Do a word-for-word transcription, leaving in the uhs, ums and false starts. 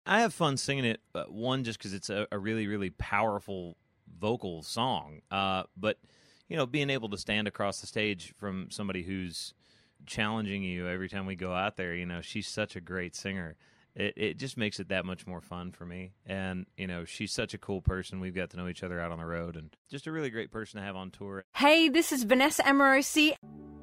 I have fun singing it, uh, one, just because it's a, a really, really powerful vocal song. Uh, but, you know, being able to stand across the stage from somebody who's challenging you every time we go out there, you know, she's such a great singer. It, it just makes it that much more fun for me. And, you know, she's such a cool person. We've got to know each other out on the road, and just a really great person to have on tour. Hey, this is Vanessa Amorosi.